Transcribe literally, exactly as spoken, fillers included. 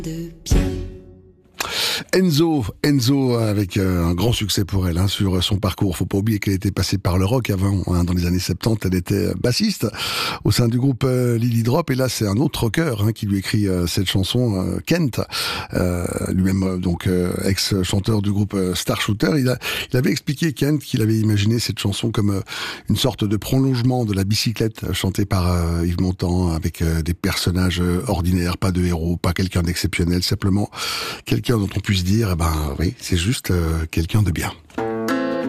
de bien. Enzo, Enzo avec euh, un grand succès pour elle hein, sur son parcours. Faut pas oublier qu'elle était passée par le rock avant, hein, dans les années soixante-dix. Elle était bassiste au sein du groupe euh, Lily Drop. Et là, c'est un autre rocker hein, qui lui écrit euh, cette chanson, euh, Kent, euh, lui-même euh, donc euh, ex-chanteur du groupe euh, Star Shooter. Il, a, il avait expliqué, Kent, qu'il avait imaginé cette chanson comme euh, une sorte de prolongement de la bicyclette euh, chantée par euh, Yves Montand avec euh, des personnages euh, ordinaires, pas de héros, pas quelqu'un d'exceptionnel, simplement quelqu'un dont on puisse dire, eh ben oui, c'est juste euh, quelqu'un de bien.